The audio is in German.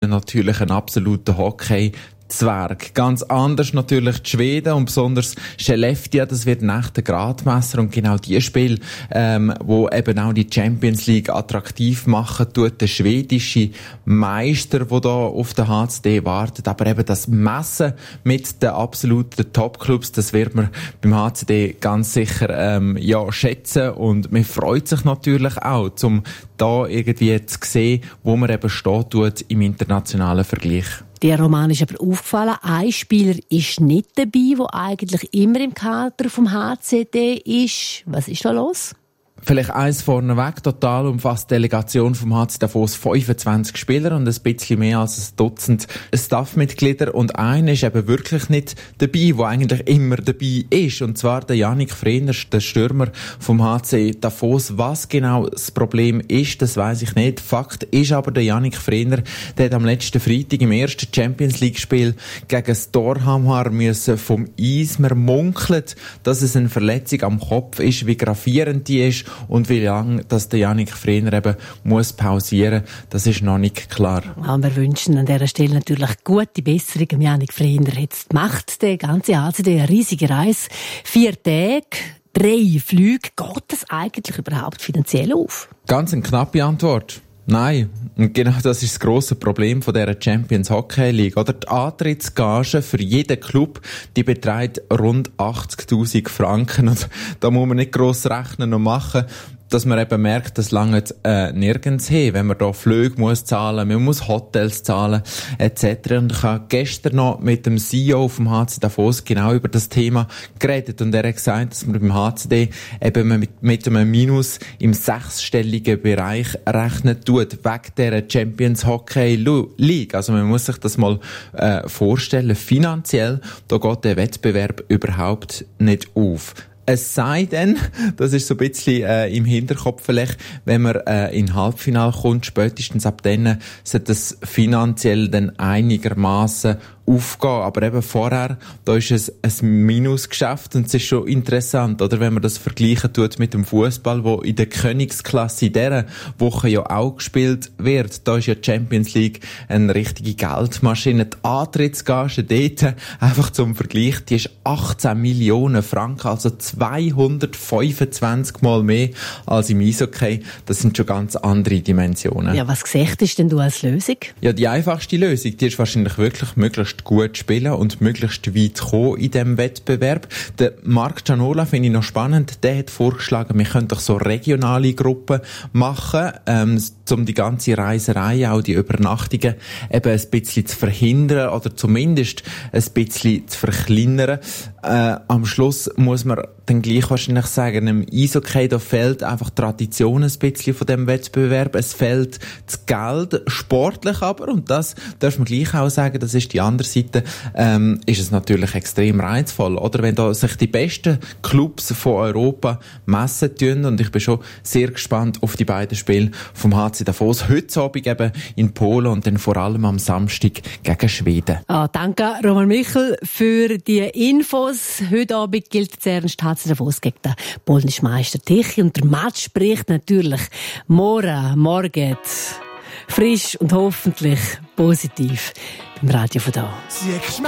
natürlich ein absoluter Hockey-Zwerg. Ganz anders natürlich die Schweden und besonders Skellefteå, das wird nach der Gradmesser und genau die Spiele, wo eben auch die Champions League attraktiv machen, tut der schwedische Meister, der da auf den HCD wartet. Aber eben das Messen mit den absoluten Top-Clubs, das wird man beim HCD ganz sicher schätzen und man freut sich natürlich auch, um da irgendwie zu sehen, wo man eben steht tut im internationalen Vergleich. Der Roman ist aber aufgefallen, ein Spieler ist nicht dabei, der eigentlich immer im Kader vom HCD ist. Was ist da los? Vielleicht eins vorneweg, total umfasst die Delegation vom HC Davos 25 Spieler und ein bisschen mehr als ein Dutzend Staffmitglieder und einer ist eben wirklich nicht dabei, der eigentlich immer dabei ist, und zwar der Yannick Frehner, der Stürmer vom HC Davos. Was genau das Problem ist, das weiss ich nicht. Fakt ist aber, der Yannick Frehner, der hat am letzten Freitag im ersten Champions League Spiel gegen Storhamar müssen vom Eis. Man munkelt, dass es eine Verletzung am Kopf ist, wie gravierend die ist und wie lange dass der Yannick Frehner eben muss pausieren, das ist noch nicht klar. Ja, wir wünschen an dieser Stelle natürlich gute Besserung dem Yannick Frehner. Jetzt macht der ganze HCD eine riesige Reise. 4 Tage, 3 Flüge. Geht das eigentlich überhaupt finanziell auf? Ganz eine knappe Antwort. Nein. Und genau das ist das grosse Problem von dieser Champions Hockey League. Oder die Antrittsgage für jeden Club, die beträgt rund 80.000 Franken. Und da muss man nicht gross rechnen und machen, dass man eben merkt, das langt nirgends hin, wenn man da Flüge muss zahlen, man muss Hotels zahlen etc. Und ich habe gestern noch mit dem CEO vom HC Davos genau über das Thema geredet und er hat gesagt, dass man beim HCD eben mit einem Minus im 6-stelligen Bereich rechnen tut, wegen dieser Champions Hockey League. Also man muss sich das mal vorstellen, finanziell, da geht der Wettbewerb überhaupt nicht auf. Es sei denn, das ist so ein bisschen im Hinterkopf vielleicht, wenn man in Halbfinale kommt, spätestens ab dann sollte das finanziell dann einigermaßen aufgehen. Aber eben vorher, da ist es ein Minusgeschäft und es ist schon interessant, oder, wenn man das vergleichen tut mit dem Fußball, wo in der Königsklasse in dieser Woche ja auch gespielt wird. Da ist ja die Champions League eine richtige Geldmaschine. Die Antrittsgage dort, einfach zum Vergleich, die ist 18 Millionen Franken, also 225 Mal mehr als im Eishockey. Das sind schon ganz andere Dimensionen. Ja, was siehst denn du als Lösung? Ja, die einfachste Lösung, die ist wahrscheinlich wirklich möglichst gut spielen und möglichst weit kommen in diesem Wettbewerb. Der Marc Gianola finde ich noch spannend. Der hat vorgeschlagen, wir können doch so regionale Gruppen machen, um die ganze Reiserei, auch die Übernachtungen, eben ein bisschen zu verhindern oder zumindest ein bisschen zu verkleinern. Am Schluss muss man dann gleich wahrscheinlich sagen, im Eishockey, da fehlt einfach Tradition ein bisschen von dem Wettbewerb. Es fehlt das Geld, sportlich aber, und das darf man gleich auch sagen, das ist die andere Seite, ist es natürlich extrem reizvoll, oder? Wenn da sich die besten Clubs von Europa messen tun, und ich bin schon sehr gespannt auf die beiden Spiele vom HC Davos. Heute Abend eben in Polen und dann vor allem am Samstag gegen Schweden. Danke, Roman Michel, für die Infos. Heute Abend gilt zuerst HC Davos gegen den polnischen Meister Tichy. Und der Match spricht natürlich morgen frisch und hoffentlich positiv beim Radio von da.